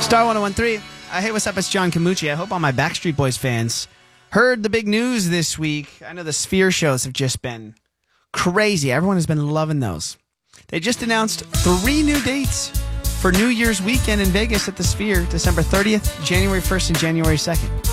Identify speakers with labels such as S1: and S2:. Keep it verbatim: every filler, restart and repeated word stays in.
S1: Star one oh one three. Uh, hey, what's up? It's John Camucci. I hope all my Backstreet Boys fans heard the big news this week. I know the Sphere shows have just been crazy. Everyone has been loving those. They just announced three new dates for New Year's weekend in Vegas at the Sphere, December thirtieth, January first, and January second.